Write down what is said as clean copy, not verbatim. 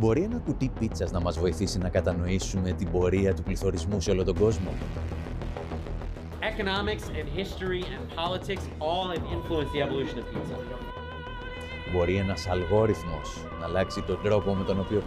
Μπορεί ένα κουτί πίτσας να μας βοηθήσει να κατανοήσουμε την πορεία του πληθωρισμού σε όλο τον κόσμο? Economics and history and politics all have influenced the evolution of pizza. Μπορεί ένας αλγόριθμος να αλλάξει τον τρόπο με τον οποίο